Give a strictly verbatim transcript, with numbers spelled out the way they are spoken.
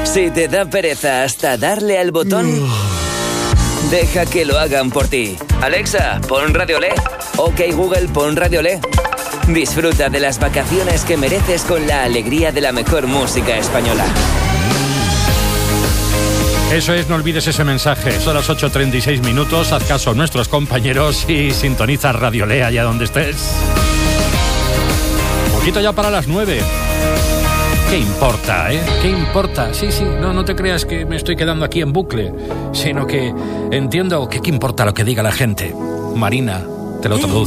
Si te da pereza hasta darle al botón, deja que lo hagan por ti. Alexa, pon Radio Olé. Ok Google, pon Radio Olé. Disfruta de las vacaciones que mereces con la alegría de la mejor música española. Eso es, no olvides ese mensaje. Son las ocho treinta y seis minutos. Haz caso a nuestros compañeros y sintoniza Radio Olé allá donde estés. Un poquito ya para las nueve. ¿Qué importa, eh? ¿Qué importa? Sí, sí, no, no te creas que me estoy quedando aquí en bucle, sino que entiendo que qué importa lo que diga la gente. Marina, te lo traduce.